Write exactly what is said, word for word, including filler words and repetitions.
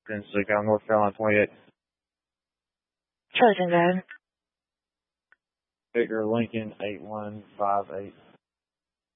Princely County, North Carolina, twenty-eight. Chosen Road. Victor Lincoln, eight one five eight.